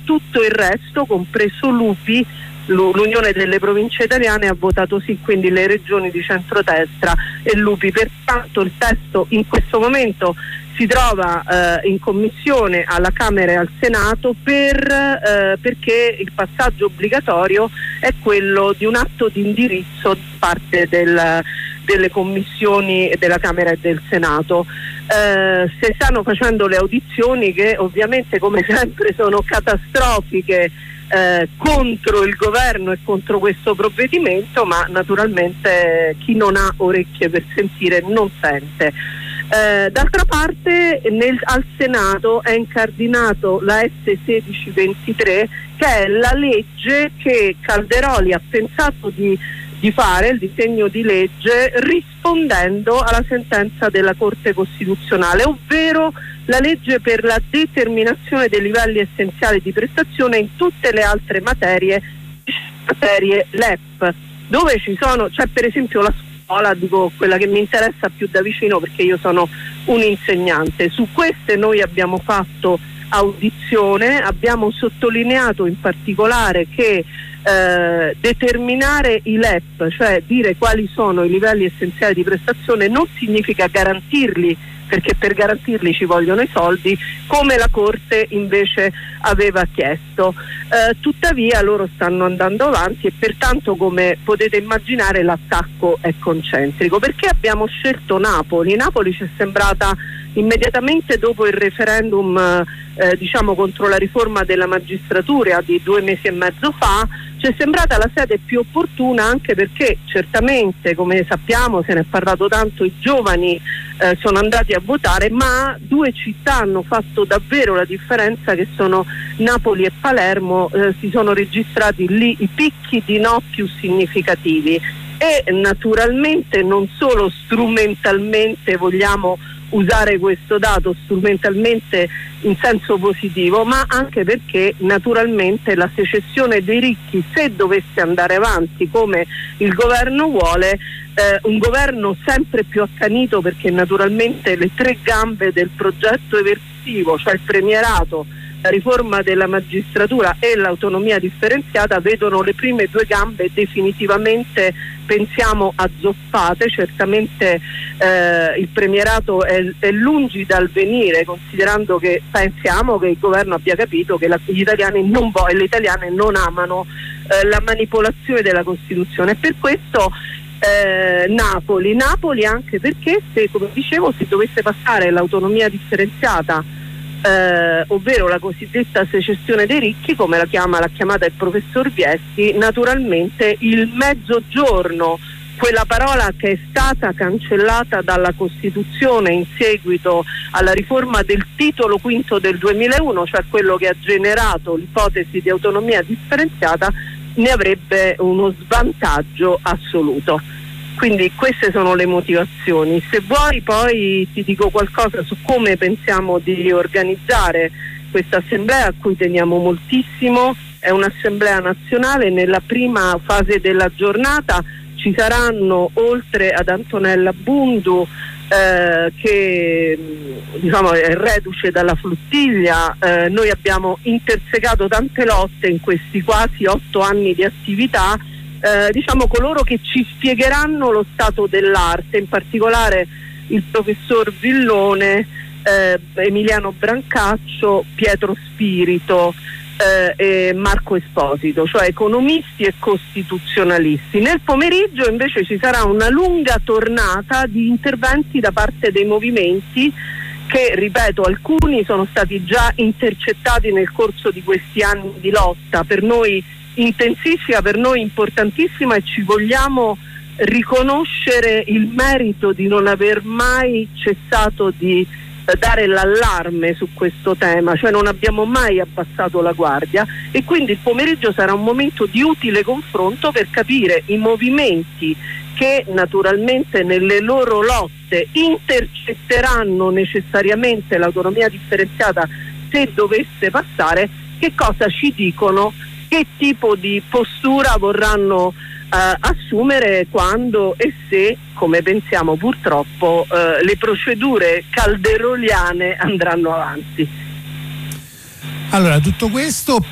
tutto il resto, compreso l'UPI, l'Unione delle Province Italiane, ha votato sì, quindi le regioni di centrodestra e l'UPI. Pertanto il testo in questo momento si trova in commissione alla Camera e al Senato perché il passaggio obbligatorio è quello di un atto di indirizzo da parte delle commissioni della Camera e del Senato. Si stanno facendo le audizioni che ovviamente, come sempre, sono catastrofiche contro il governo e contro questo provvedimento, ma naturalmente chi non ha orecchie per sentire non sente. D'altra parte al Senato è incardinato la S1623, che è la legge che Calderoli ha pensato di fare, il disegno di legge, rispondendo alla sentenza della Corte Costituzionale, ovvero la legge per la determinazione dei livelli essenziali di prestazione in tutte le altre materie LEP, dove ci sono, c'è per esempio la scuola, dico quella che mi interessa più da vicino perché io sono un insegnante. Su queste noi abbiamo fatto audizione, abbiamo sottolineato in particolare che determinare i LEP, cioè dire quali sono i livelli essenziali di prestazione, non significa garantirli, perché per garantirli ci vogliono i soldi, come la Corte invece aveva chiesto. Tuttavia loro stanno andando avanti e pertanto, come potete immaginare, l'attacco è concentrico. Perché abbiamo scelto Napoli? Napoli ci è sembrata immediatamente dopo il referendum contro la riforma della magistratura di 2 mesi e mezzo fa, ci è sembrata la sede più opportuna, anche perché certamente, come sappiamo, se ne è parlato tanto, i giovani sono andati a votare, ma 2 città hanno fatto davvero la differenza, che sono Napoli e Palermo. Si sono registrati lì i picchi di no più significativi e naturalmente non solo strumentalmente vogliamo usare questo dato, strumentalmente in senso positivo, ma anche perché naturalmente la secessione dei ricchi, se dovesse andare avanti come il governo vuole, un governo sempre più accanito, perché naturalmente le 3 gambe del progetto eversivo, cioè il premierato, la riforma della magistratura e l'autonomia differenziata, vedono le prime 2 gambe definitivamente, pensiamo, azzoppate. Certamente il premierato è lungi dal venire, considerando che pensiamo che il governo abbia capito che gli italiani e le italiane non amano la manipolazione della Costituzione. E per questo Napoli anche perché, come dicevo, se dovesse passare l'autonomia differenziata, ovvero la cosiddetta secessione dei ricchi, come l'ha chiamata il professor Viesti, naturalmente il mezzogiorno, quella parola che è stata cancellata dalla Costituzione in seguito alla riforma del titolo quinto del 2001, cioè quello che ha generato l'ipotesi di autonomia differenziata, ne avrebbe uno svantaggio assoluto. Quindi queste sono le motivazioni. Se vuoi poi ti dico qualcosa su come pensiamo di organizzare questa assemblea, a cui teniamo moltissimo. È un'assemblea nazionale. Nella prima fase della giornata ci saranno, oltre ad Antonella Bundu, che è reduce dalla Fluttiglia, noi abbiamo intersecato tante lotte in questi quasi 8 anni di attività, coloro che ci spiegheranno lo stato dell'arte, in particolare il professor Villone, Emiliano Brancaccio, Pietro Spirito e Marco Esposito, cioè economisti e costituzionalisti. Nel pomeriggio invece ci sarà una lunga tornata di interventi da parte dei movimenti che, ripeto, alcuni sono stati già intercettati nel corso di questi anni di lotta, per noi intensissima, per noi importantissima, e ci vogliamo riconoscere il merito di non aver mai cessato di dare l'allarme su questo tema, cioè non abbiamo mai abbassato la guardia, e quindi il pomeriggio sarà un momento di utile confronto per capire i movimenti che naturalmente nelle loro lotte intercetteranno necessariamente l'autonomia differenziata se dovesse passare, che cosa ci dicono, che tipo di postura vorranno assumere quando e se, come pensiamo purtroppo, le procedure calderoliane andranno avanti. Allora, tutto questo